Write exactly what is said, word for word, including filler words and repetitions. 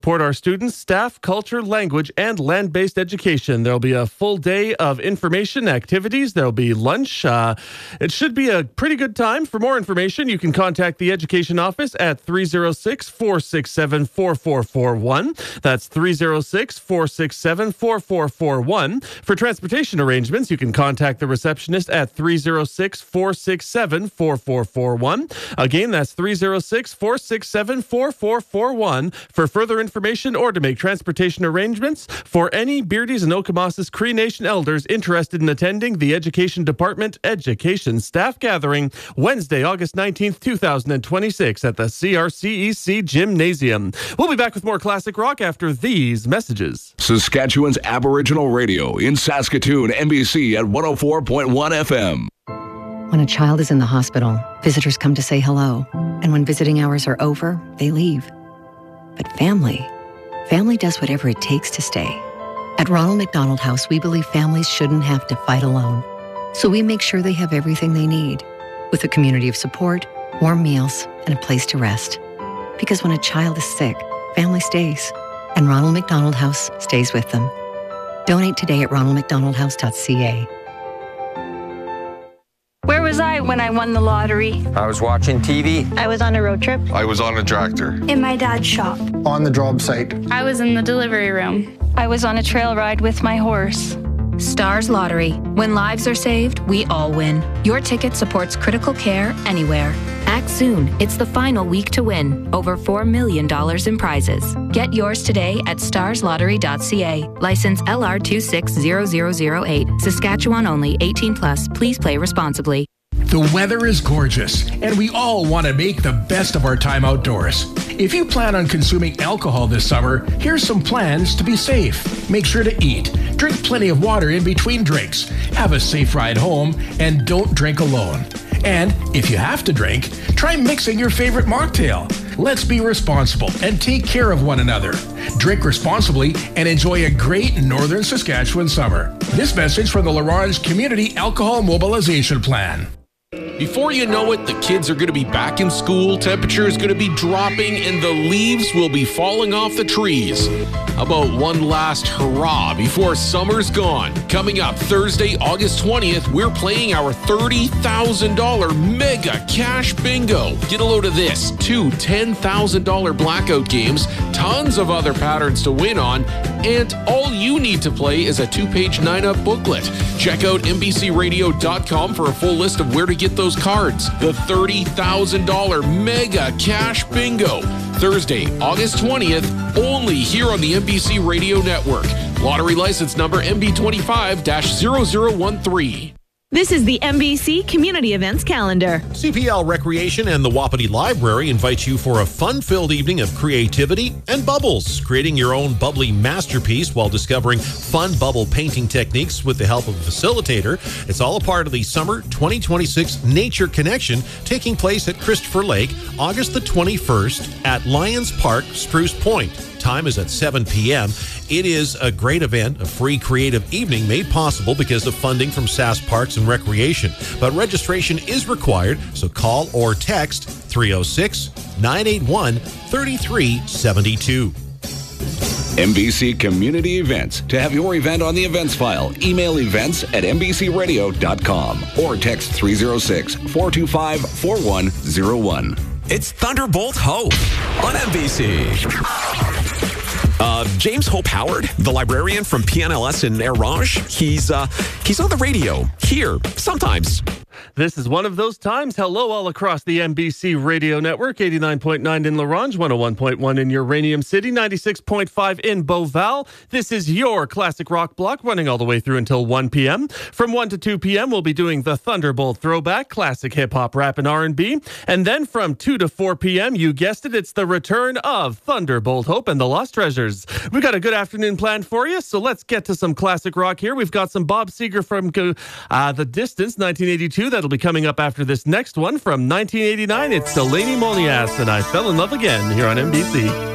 Support our students, staff, culture, language, and land-based education. There'll be a full day of information, activities. There'll be lunch. Uh, it should be a pretty good time. For more information, you can contact the Education Office at three oh six, four six seven, four four four one. That's three oh six, four six seven, four four four one. For transportation arrangements, you can contact the receptionist at three oh six, four six seven, four four four one. Again, that's three oh six, four six seven, four four four one. For further information, information or to make transportation arrangements for any Beardies and Okemos Cree Nation elders interested in attending the Education Department Education Staff Gathering Wednesday, August nineteenth, twenty twenty-six at the C R C E C Gymnasium. We'll be back with more classic rock after these messages. Saskatchewan's Aboriginal Radio in Saskatoon, N B C at one oh four point one F M. When a child is in the hospital, visitors come to say hello. And when visiting hours are over, they leave. But family, family does whatever it takes to stay. At Ronald McDonald House, we believe families shouldn't have to fight alone. So we make sure they have everything they need, with a community of support, warm meals, and a place to rest. Because when a child is sick, family stays, and Ronald McDonald House stays with them. Donate today at ronald mcdonald house dot c a. Where was I when I won the lottery? I was watching T V. I was on a road trip. I was on a tractor. In my dad's shop. On the job site. I was in the delivery room. I was on a trail ride with my horse. Stars Lottery. When lives are saved, we all win. Your ticket supports critical care anywhere. Act soon. It's the final week to win. Over four million dollars in prizes. Get yours today at stars lottery dot c a. License L R two six zero zero zero eight. Saskatchewan only. eighteen plus. Please play responsibly. The weather is gorgeous, and we all want to make the best of our time outdoors. If you plan on consuming alcohol this summer, here's some plans to be safe. Make sure to eat. Drink plenty of water in between drinks. Have a safe ride home, and don't drink alone. And if you have to drink, try mixing your favorite mocktail. Let's be responsible and take care of one another. Drink responsibly and enjoy a great Northern Saskatchewan summer. This message from the LaRonge Community Alcohol Mobilization Plan. Before you know it, the kids are going to be back in school, temperature is going to be dropping, and the leaves will be falling off the trees. How about one last hurrah before summer's gone? Coming up Thursday, August twentieth, we're playing our thirty thousand dollars mega cash bingo. Get a load of this. Two ten thousand dollars blackout games, tons of other patterns to win on, and all you need to play is a two-page nine-up booklet. Check out N B C radio dot com for a full list of where to get those cards. The thirty thousand dollars mega cash bingo. Thursday, August twentieth, only here on the N B C Radio Network. Lottery license number M B twenty-five dash zero zero one three. This is the N B C Community Events Calendar. C P L Recreation and the Wapiti Library invite you for a fun-filled evening of creativity and bubbles, creating your own bubbly masterpiece while discovering fun bubble painting techniques with the help of a facilitator. It's all a part of the Summer twenty twenty-six Nature Connection taking place at Christopher Lake, August the twenty-first at Lions Park, Spruce Point. Time is at seven p.m. It is a great event, a free creative evening made possible because of funding from Sask Parks and Recreation. But registration is required, so call or text three oh six, nine eight one, three three seven two. N B C Community Events. To have your event on the events file, email events at n b c radio dot com or text three oh six, four two five, four one oh one. It's Thunderbolt Hope on N B C. Uh, James Hope Howard, the librarian from P N L S in Air Rouge, he's, uh, he's on the radio here sometimes. This is one of those times. Hello all across the N B C Radio Network, eighty-nine point nine in La Ronge, one oh one point one in Uranium City, ninety-six point five in Beauval. This is your classic rock block running all the way through until one p.m. From one to two p.m. we'll be doing the Thunderbolt Throwback, classic hip-hop, rap, and R and B. And then from two to four p.m., you guessed it, it's the return of Thunderbolt Hope and the Lost Treasures. We've got a good afternoon planned for you, so let's get to some classic rock here. We've got some Bob Seger from uh, The Distance, nineteen eighty-two. That'll be coming up after this next one. From nineteen eighty-nine, it's Delaney Monias and I Fell in Love Again here on N B C.